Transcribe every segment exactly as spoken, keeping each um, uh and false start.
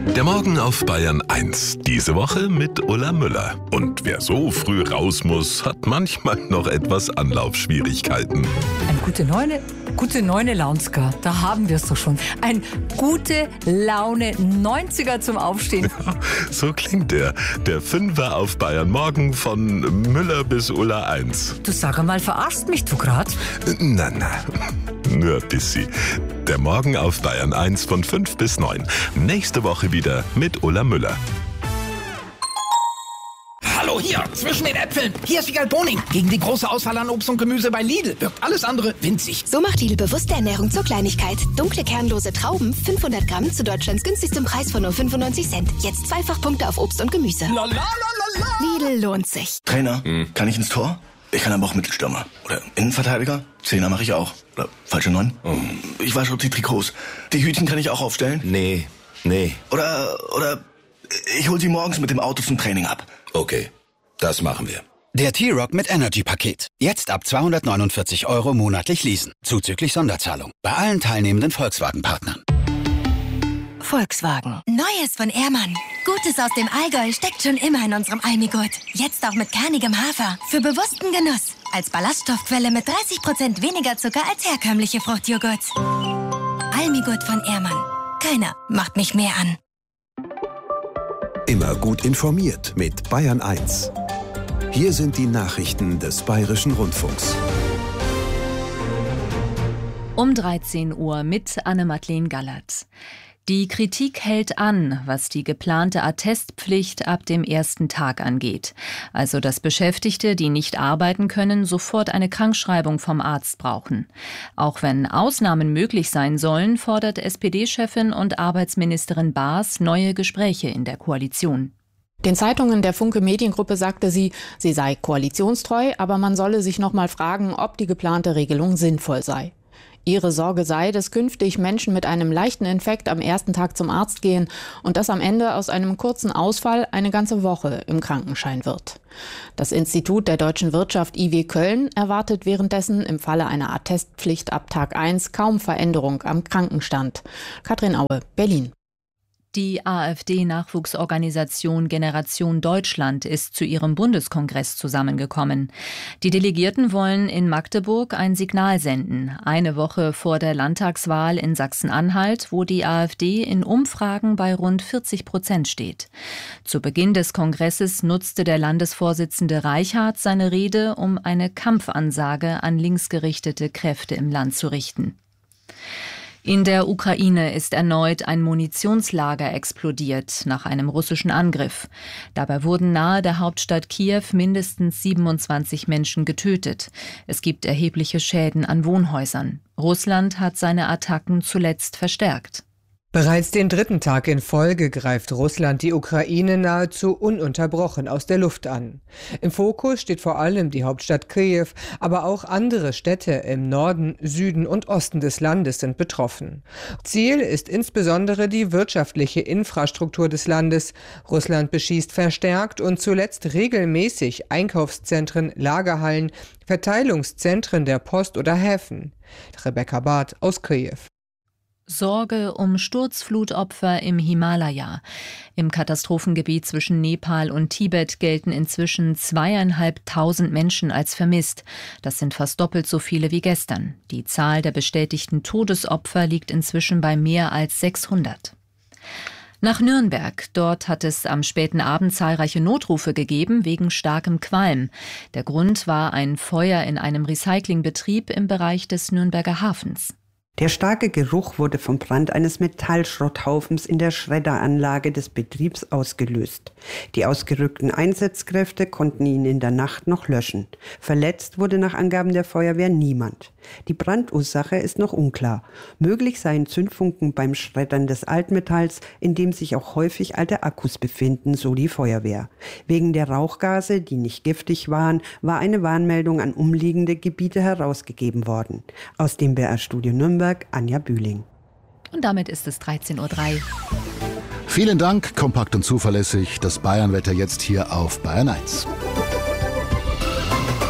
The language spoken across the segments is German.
Der Morgen auf Bayern eins. Diese Woche mit Ulla Müller. Und wer so früh raus muss, hat manchmal noch etwas Anlaufschwierigkeiten. Ein gute Neune, gute Neune Launska, da haben wir es doch schon. Ein gute Laune neunziger zum Aufstehen. So klingt der. Der Fünfer auf Bayern Morgen von Müller bis Ulla eins. Du sag einmal, verarschst mich du grad? Na, na, nur ein bisschen. Der Morgen auf Bayern eins von fünf bis neun. Nächste Woche wieder mit Ulla Müller. Hallo, hier, zwischen den Äpfeln. Hier ist die Galboning. Gegen die große Auswahl an Obst und Gemüse bei Lidl wirkt alles andere winzig. So macht Lidl bewusste Ernährung zur Kleinigkeit. Dunkle, kernlose Trauben, fünfhundert Gramm zu Deutschlands günstigstem Preis von nur fünfundneunzig Cent. Jetzt zweifach Punkte auf Obst und Gemüse. La, la, la, la, la. Lidl lohnt sich. Trainer, hm. kann ich ins Tor? Ich kann aber auch Mittelstürmer. Oder Innenverteidiger. Zehner mache ich auch. Oder falsche Neun. Oh. Ich wasche die Trikots. Die Hütchen kann ich auch aufstellen. Nee, nee. Oder, oder ich hol sie morgens mit dem Auto zum Training ab. Okay, das machen wir. Der T-Rock mit Energy-Paket. Jetzt ab zweihundertneunundvierzig Euro monatlich leasen. Zuzüglich Sonderzahlung. Bei allen teilnehmenden Volkswagen-Partnern. Volkswagen. Neues von Ehrmann. Gutes aus dem Allgäu steckt schon immer in unserem Almigurt. Jetzt auch mit kernigem Hafer. Für bewussten Genuss. Als Ballaststoffquelle mit dreißig Prozent weniger Zucker als herkömmliche Fruchtjoghurts. Almigurt von Ehrmann. Keiner macht mich mehr an. Immer gut informiert mit Bayern eins. Hier sind die Nachrichten des Bayerischen Rundfunks. Um dreizehn Uhr mit Anne-Madeleine Gallert. Die Kritik hält an, was die geplante Attestpflicht ab dem ersten Tag angeht. Also dass Beschäftigte, die nicht arbeiten können, sofort eine Krankschreibung vom Arzt brauchen. Auch wenn Ausnahmen möglich sein sollen, fordert S P D-Chefin und Arbeitsministerin Baas neue Gespräche in der Koalition. Den Zeitungen der Funke Mediengruppe sagte sie, sie sei koalitionstreu, aber man solle sich noch mal fragen, ob die geplante Regelung sinnvoll sei. Ihre Sorge sei, dass künftig Menschen mit einem leichten Infekt am ersten Tag zum Arzt gehen und dass am Ende aus einem kurzen Ausfall eine ganze Woche im Krankenschein wird. Das Institut der deutschen Wirtschaft I W Köln erwartet währenddessen im Falle einer Attestpflicht ab Tag eins kaum Veränderung am Krankenstand. Katrin Aue, Berlin. Die AfD-Nachwuchsorganisation Generation Deutschland ist zu ihrem Bundeskongress zusammengekommen. Die Delegierten wollen in Magdeburg ein Signal senden, eine Woche vor der Landtagswahl in Sachsen-Anhalt, wo die AfD in Umfragen bei rund vierzig Prozent steht. Zu Beginn des Kongresses nutzte der Landesvorsitzende Reichhardt seine Rede, um eine Kampfansage an linksgerichtete Kräfte im Land zu richten. In der Ukraine ist erneut ein Munitionslager explodiert nach einem russischen Angriff. Dabei wurden nahe der Hauptstadt Kiew mindestens siebenundzwanzig Menschen getötet. Es gibt erhebliche Schäden an Wohnhäusern. Russland hat seine Attacken zuletzt verstärkt. Bereits den dritten Tag in Folge greift Russland die Ukraine nahezu ununterbrochen aus der Luft an. Im Fokus steht vor allem die Hauptstadt Kiew, aber auch andere Städte im Norden, Süden und Osten des Landes sind betroffen. Ziel ist insbesondere die wirtschaftliche Infrastruktur des Landes. Russland beschießt verstärkt und zuletzt regelmäßig Einkaufszentren, Lagerhallen, Verteilungszentren der Post oder Häfen. Rebecca Barth aus Kiew. Sorge um Sturzflutopfer im Himalaya. Im Katastrophengebiet zwischen Nepal und Tibet gelten inzwischen zweieinhalbtausend Menschen als vermisst. Das sind fast doppelt so viele wie gestern. Die Zahl der bestätigten Todesopfer liegt inzwischen bei mehr als sechshundert. Nach Nürnberg. Dort hat es am späten Abend zahlreiche Notrufe gegeben wegen starkem Qualm. Der Grund war ein Feuer in einem Recyclingbetrieb im Bereich des Nürnberger Hafens. Der starke Geruch wurde vom Brand eines Metallschrotthaufens in der Schredderanlage des Betriebs ausgelöst. Die ausgerückten Einsatzkräfte konnten ihn in der Nacht noch löschen. Verletzt wurde nach Angaben der Feuerwehr niemand. Die Brandursache ist noch unklar. Möglich seien Zündfunken beim Schreddern des Altmetalls, in dem sich auch häufig alte Akkus befinden, so die Feuerwehr. Wegen der Rauchgase, die nicht giftig waren, war eine Warnmeldung an umliegende Gebiete herausgegeben worden. Aus dem B R-Studio Nürnberg, Anja Bühling. Und damit ist es dreizehn Uhr drei. Vielen Dank, kompakt und zuverlässig. Das Bayernwetter jetzt hier auf Bayern eins.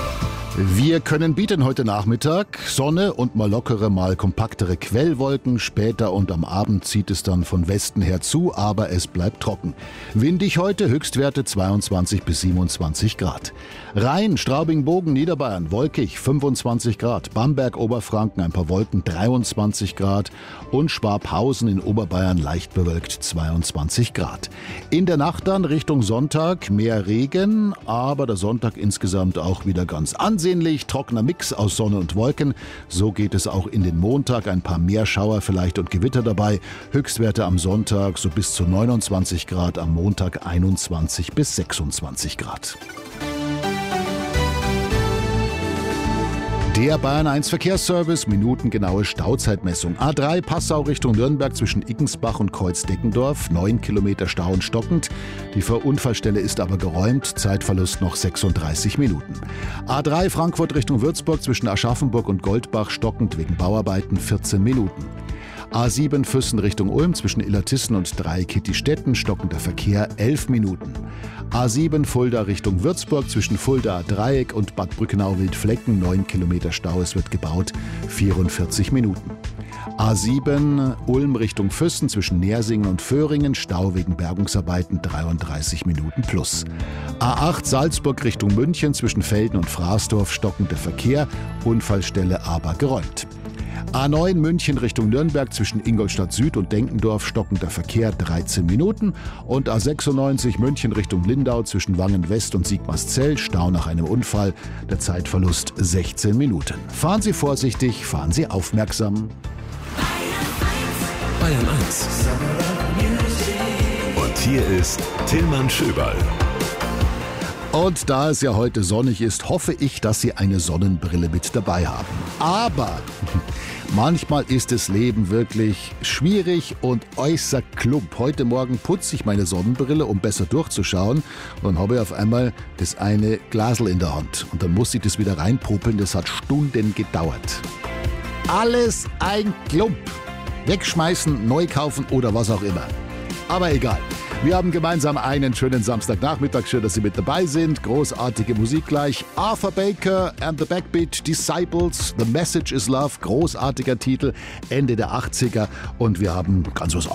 Wir können bieten heute Nachmittag. Sonne und mal lockere, mal kompaktere Quellwolken. Später und am Abend zieht es dann von Westen her zu, aber es bleibt trocken. Windig heute, Höchstwerte zweiundzwanzig bis siebenundzwanzig Grad. Rhein, Straubing, Bogen, Niederbayern, wolkig, fünfundzwanzig Grad. Bamberg, Oberfranken, ein paar Wolken, dreiundzwanzig Grad. Und Schwabhausen in Oberbayern, leicht bewölkt, zweiundzwanzig Grad. In der Nacht dann Richtung Sonntag mehr Regen, aber der Sonntag insgesamt auch wieder ganz ansehnlich. Trockener Mix aus Sonne und Wolken. So geht es auch in den Montag. Ein paar Meerschauer vielleicht und Gewitter dabei. Höchstwerte am Sonntag so bis zu neunundzwanzig Grad, am Montag einundzwanzig bis sechsundzwanzig Grad. Der Bayern eins Verkehrsservice, minutengenaue Stauzeitmessung. A drei Passau Richtung Nürnberg zwischen Iggensbach und Kreuz-Deckendorf, neun Kilometer Stau und stockend. Die Unfallstelle ist aber geräumt, Zeitverlust noch sechsunddreißig Minuten. A drei Frankfurt Richtung Würzburg zwischen Aschaffenburg und Goldbach, stockend wegen Bauarbeiten, vierzehn Minuten. A sieben Füssen Richtung Ulm zwischen Illertissen und Dreieckittistetten, stockender Verkehr, elf Minuten. A sieben Fulda Richtung Würzburg zwischen Fulda Dreieck und Bad Brückenau-Wildflecken, neun Kilometer Stau, es wird gebaut, vierundvierzig Minuten. A sieben Ulm Richtung Füssen zwischen Nersingen und Föhringen, Stau wegen Bergungsarbeiten, dreiunddreißig Minuten plus. A acht Salzburg Richtung München zwischen Velden und Fraßdorf, stockender Verkehr, Unfallstelle aber geräumt. A neun München Richtung Nürnberg zwischen Ingolstadt Süd und Denkendorf, stockender Verkehr, dreizehn Minuten. Und A sechsundneunzig München Richtung Lindau zwischen Wangen West und Sigmarszell, Stau nach einem Unfall, der Zeitverlust sechzehn Minuten. Fahren Sie vorsichtig, fahren Sie aufmerksam. Bayern eins. Und hier ist Tillmann Schöberl. Und da es ja heute sonnig ist, hoffe ich, dass Sie eine Sonnenbrille mit dabei haben. Aber manchmal ist das Leben wirklich schwierig und äußerst klump. Heute Morgen putze ich meine Sonnenbrille, um besser durchzuschauen, und habe auf einmal das eine Glasl in der Hand. Und dann musste ich das wieder reinpopeln, das hat Stunden gedauert. Alles ein Klump. Wegschmeißen, neu kaufen oder was auch immer. Aber egal. Wir haben gemeinsam einen schönen Samstagnachmittag. Schön, dass Sie mit dabei sind. Großartige Musik gleich. Arthur Baker and the Backbeat Disciples. The Message is Love. Großartiger Titel. Ende der achtziger. Und wir haben ganz was